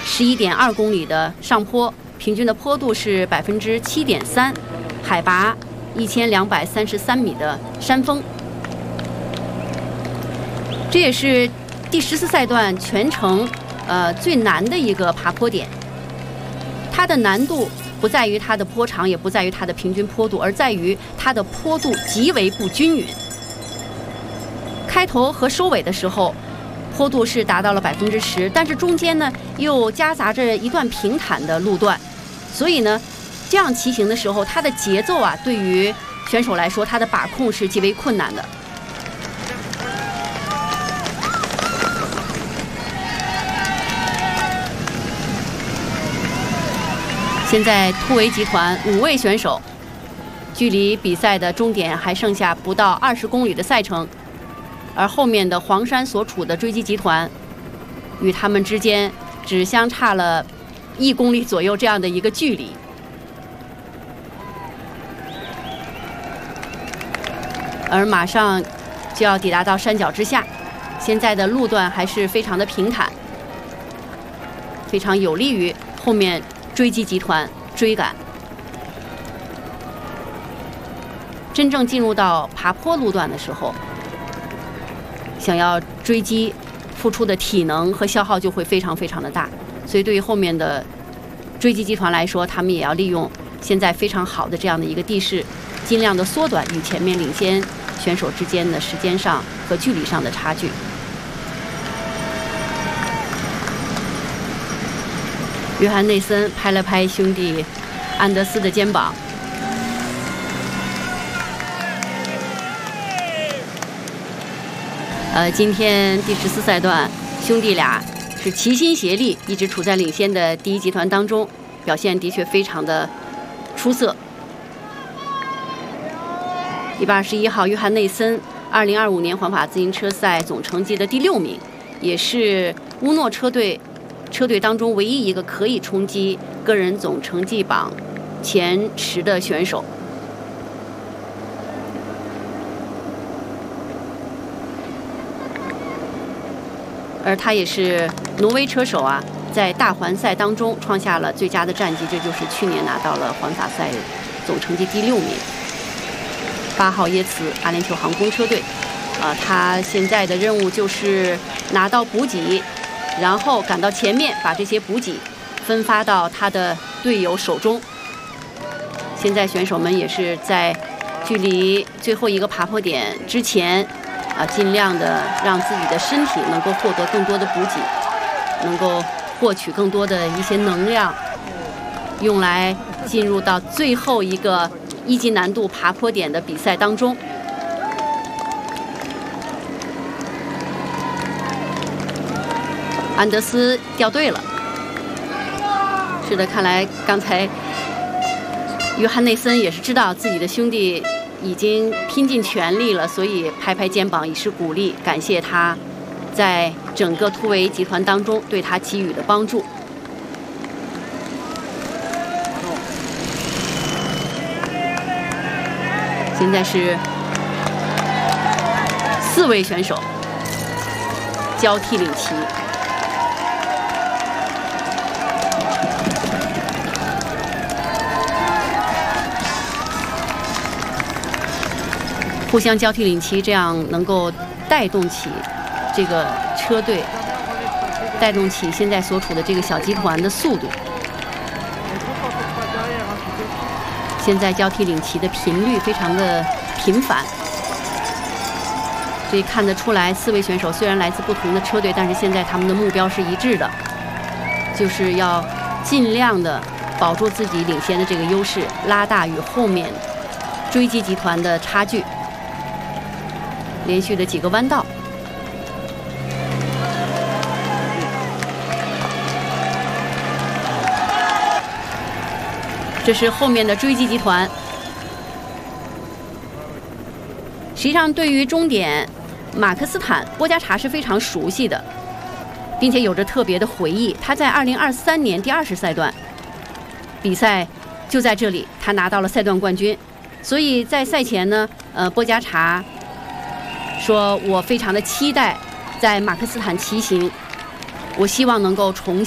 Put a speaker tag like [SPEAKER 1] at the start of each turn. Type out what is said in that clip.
[SPEAKER 1] 11.2公里的上坡，平均的坡度是7.3%，海拔1233米的山峰。这也是第14赛段全程最难的一个爬坡点。它的难度不在于它的坡长，也不在于它的平均坡度，而在于它的坡度极为不均匀。开头和收尾的时候，坡度是达到了10%，但是中间呢又夹杂着一段平坦的路段，所以呢，这样骑行的时候，它的节奏啊，对于选手来说，它的把控是极为困难的。现在突围集团5位选手，距离比赛的终点还剩下不到20公里的赛程，而后面的黄山所处的追击集团，与他们之间只相差了1公里左右这样的一个距离。而马上就要抵达到山脚之下，现在的路段还是非常的平坦，非常有利于后面追击集团追赶。真正进入到爬坡路段的时候，想要追击付出的体能和消耗就会非常非常的大，所以对于后面的追击集团来说，他们也要利用现在非常好的这样的一个地势，尽量的缩短与前面领先选手之间的时间上和距离上的差距。约翰内森拍了拍兄弟安德斯的肩膀。今天第14赛段，兄弟俩是齐心协力，一直处在领先的第一集团当中，表现的确非常的出色。121号约翰内森，2025年环法自行车赛总成绩的第6名，也是乌诺车队当中唯一一个可以冲击个人总成绩榜前10的选手。而他也是挪威车手啊，在大环赛当中创下了最佳的战绩，这就是去年拿到了环法赛总成绩第6名。8号耶茨阿联酋航空车队，他现在的任务就是拿到补给，然后赶到前面，把这些补给分发到他的队友手中。现在选手们也是在距离最后一个爬坡点之前，尽量的让自己的身体能够获得更多的补给，能够获取更多的一些能量，用来进入到最后一个1级难度爬坡点的比赛当中。安德斯掉队了。是的，看来刚才约翰内森也是知道自己的兄弟已经拼尽全力了，所以拍拍肩膀以示鼓励，感谢他在整个突围集团当中对他给予的帮助。现在是4位选手交替领旗。互相交替领旗，这样能够带动起这个车队，带动起现在所处的这个小集团的速度。现在交替领旗的频率非常的频繁，所以看得出来4位选手虽然来自不同的车队，但是现在他们的目标是一致的，就是要尽量的保住自己领先的这个优势，拉大与后面追击集团的差距。连续的几个弯道，这是后面的追击集团。实际上，对于终点马克斯坦，波加查是非常熟悉的，并且有着特别的回忆。他在2023年第20赛段比赛就在这里，他拿到了赛段冠军。所以在赛前呢，波加查说：“我非常的期待在马克斯坦骑行，我希望能够重